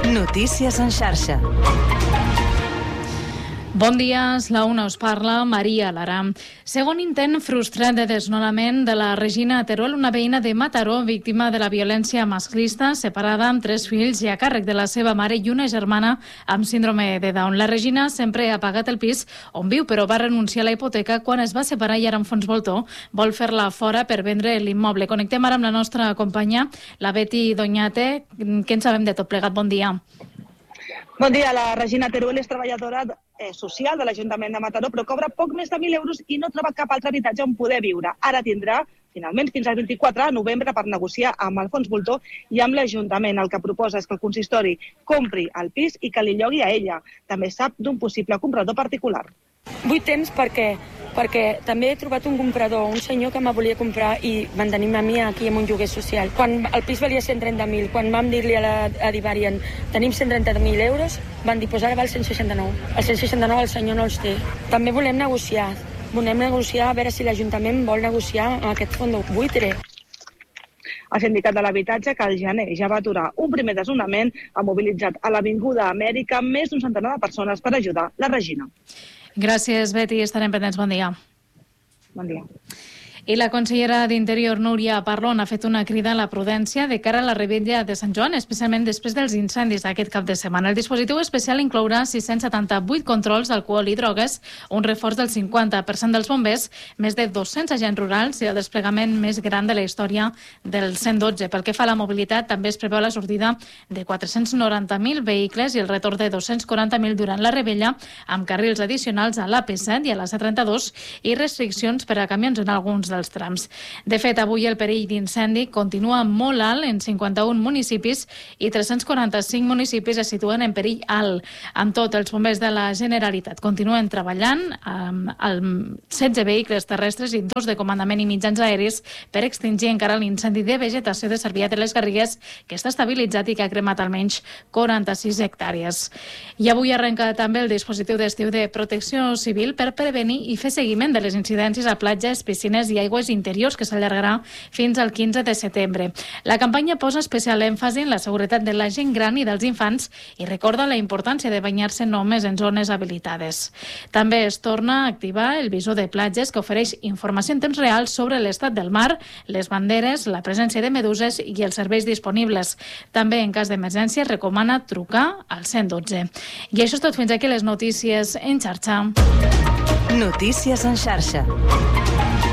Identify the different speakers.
Speaker 1: Notícies en xarxa.
Speaker 2: Bon dia, la una us parla, Maria Lara. Segon intent frustrat de desnonament de la Regina Teruel, una veïna de Mataró, víctima de la violència masclista, separada amb 3 fills i a càrrec de la seva mare i una germana amb síndrome de Down. La Regina sempre ha pagat el pis on viu, però va renunciar a la hipoteca quan es va separar i ara amb fons voltor vol fer-la fora per vendre l'immoble. Connectem ara amb la nostra companya, la Betty Doñate. Què en sabem de tot plegat? Bon dia.
Speaker 3: Bon dia. La Regina Teruel és treballadora social de l'Ajuntament de Mataró, però cobra poc més de 1.000 euros i no troba cap altre habitatge on poder viure. Ara tindrà, finalment, fins al 24 de novembre per negociar amb el fons voltor i amb l'Ajuntament. El que proposa és que el consistori compri el pis i que li llogui a ella. També sap d'un possible comprador particular.
Speaker 4: Vull temps perquè també he trobat un comprador, un senyor que me volia comprar i mantenir-me a mi aquí amb un lloguer social. Quan el pis valia 130.000, quan vam dir-li a Divarian tenim 130.000 euros, van dir, ara val 169. El 169 el senyor no els té. També volem negociar a veure si l'Ajuntament vol negociar amb aquest fons buitre.
Speaker 3: El sindicat de l'habitatge, que al gener ja va aturar un primer desnonament, ha mobilitzat a l'Avinguda Amèrica més d'un centenar de persones per ajudar la Regina.
Speaker 2: Gràcies, Betty. Estarem pendents. Bon dia.
Speaker 3: Bon dia.
Speaker 2: I la consellera d'Interior, Núria Parlon, ha fet una crida a la prudència de cara a la Revetlla de Sant Joan, especialment després dels incendis d'aquest cap de setmana. El dispositiu especial inclourà 678 controls d'alcohol i drogues, un reforç del 50% dels bombers, més de 200 agents rurals i el desplegament més gran de la història del 112. Pel que fa a la mobilitat, també es preveu la sortida de 490.000 vehicles i el retorn de 240.000 durant la Revetlla, amb carrils addicionals a l'AP7 i a la C32 i restriccions per a camions en alguns dels trams. De fet, avui el perill d'incendi continua molt alt en 51 municipis i 345 municipis es situen en perill alt. Amb tot, els bombers de la Generalitat continuen treballant amb 16 vehicles terrestres i 2 de comandament i mitjans aeris per extingir encara l'incendi de vegetació de Cervià de les Garrigues, que està estabilitzat i que ha cremat almenys 46 hectàrees. I avui arrenca també el dispositiu d'estiu de protecció civil per prevenir i fer seguiment de les incidències a platges, piscines i aigües interiors, que s'allargarà fins al 15 de setembre. La campanya posa especial èmfasi en la seguretat de la gent gran i dels infants i recorda la importància de banyar-se només en zones habilitades. També es torna a activar el visor de platges, que ofereix informació en temps real sobre l'estat del mar, les banderes, la presència de meduses i els serveis disponibles. També, en cas d'emergència, recomana trucar al 112. I això és tot. Fins aquí les notícies en xarxa.
Speaker 1: Notícies en xarxa.